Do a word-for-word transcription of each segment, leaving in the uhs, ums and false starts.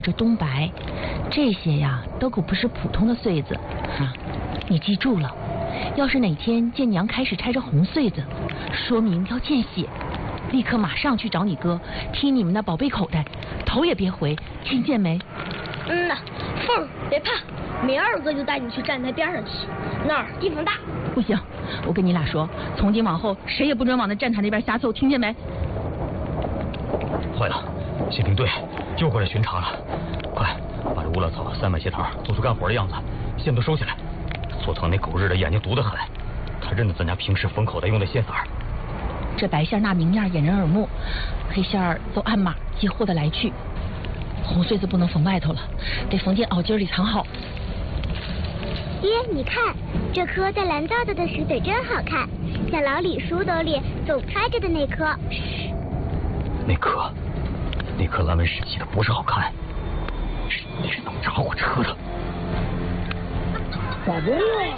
这东白，这些呀都可不是普通的穗子啊！你记住了，要是哪天见娘开始拆着红穗子，说明要见血，立刻马上去找你哥，踢你们那宝贝口袋，头也别回，听见没？ 嗯呐，凤别怕，明儿个就带你去站台边上去，那儿地方大。 不行，我跟你俩说，从今往后谁也不准往那站台那边瞎凑，听见没？ 坏了，宪兵队又过来巡查了，快把这乌拉草、三百鞋头做出干活的样子，线都收起来。佐藤那狗日的眼睛毒得很，他认得咱家平时缝口袋用的线色儿。 这白线纳明面掩人耳目，黑线儿走暗码接货的来去。红穗子不能缝外头了，得缝进袄襟里藏好。 爹，你看这颗带蓝豆子的石嘴真好看，像老李书兜里总揣着的那颗。 嘘，那颗，那颗蓝纹石器的不是好看，是那是能炸火车的。 咋的了？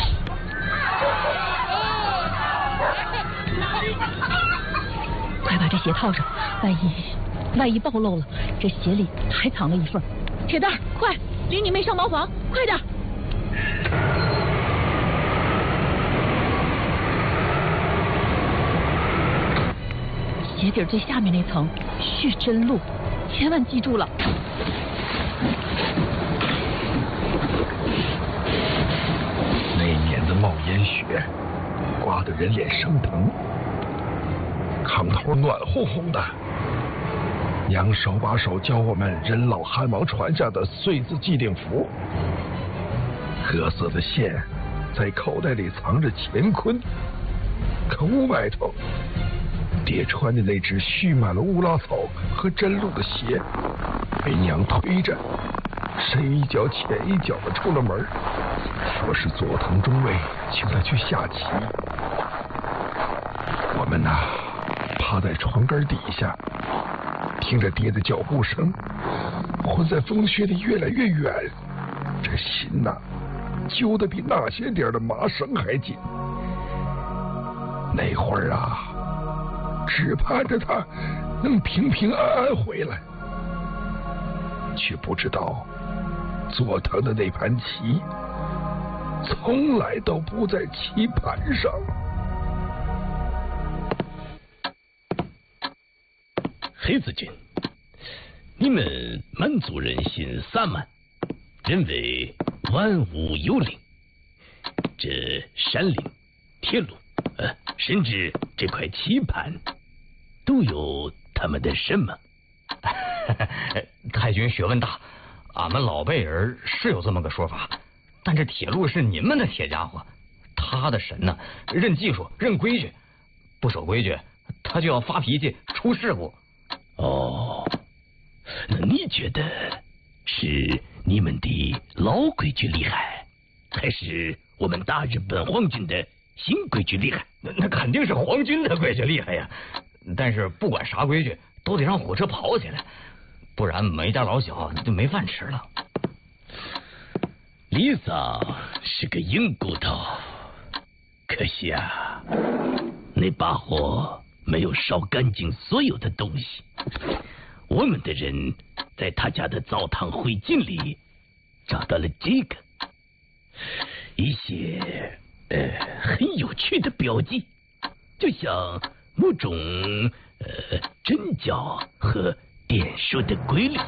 快把这鞋套上，万一万一暴露了，这鞋里还藏了一份。铁蛋儿，快领你妹上茅房，快点！鞋底最下面那层是真露，千万记住了。 那碾子冒烟雪，刮得人脸生疼。炕头暖烘烘的，娘手把手教我们人老汗毛传下的穗子系定符。各色的线在口袋里藏着乾坤，可屋外头，爹穿的那只蓄满了乌拉草和真露的鞋，被娘推着，深一脚浅一脚的出了门，说是佐藤中尉请他去下棋。我们呐、啊，趴在床根底下，听着爹的脚步声，混在风雪里越来越远，这心呐、啊，揪得比那些点的麻绳还紧。那会儿啊，只盼着他能平平安安回来，却不知道佐藤的那盘棋从来都不在棋盘上。 黑子君，你们满族人信萨满，认为万物有灵，这山岭、铁路，呃，甚至这块棋盘，都有他们的神吗？ 太君学问大，俺们老辈人是有这么个说法，但这铁路是你们的铁家伙，他的神呢，认技术、认规矩，不守规矩，他就要发脾气、出事故。 哦，那你觉得是你们的老规矩厉害，还是我们大日本皇军的新规矩厉害？ 那那肯定是皇军的规矩厉害呀！但是不管啥规矩，都得让火车跑起来，不然每家老小就没饭吃了。 李桑是个硬骨头，可惜啊，那把火没有烧干净所有的东西。我们的人在他家的澡堂灰烬里找到了这个，一些呃很有趣的标记，就像某种呃针脚和点数的规律。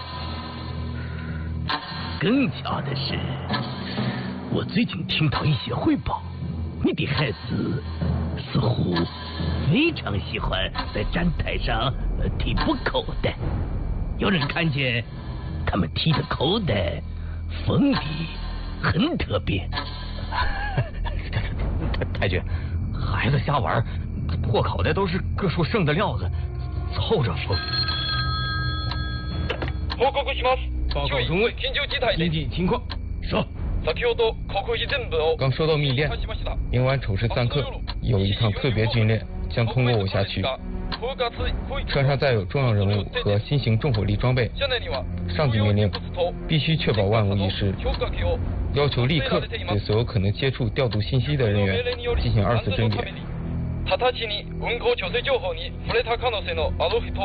更巧的是，我最近听到一些汇报，你的孩子似乎非常喜欢在站台上呃提补口袋，有人看见他们提的口袋锋利很特别。 太太君，孩子瞎玩，破口袋都是各处剩的料子，凑着缝。 報告します。 报告中尉， 緊急事態紧急情况，说。 先ほど国費全部を刚收到密电，明晚丑时三刻有一趟特别军练，将通过我辖区。车上载有重要人物和新型重火力装备。上级命令，必须确保万无一失，要求立刻对所有可能接触调度信息的人员进行二次甄别。 直ちに運行調整情報に触れた可能性のある人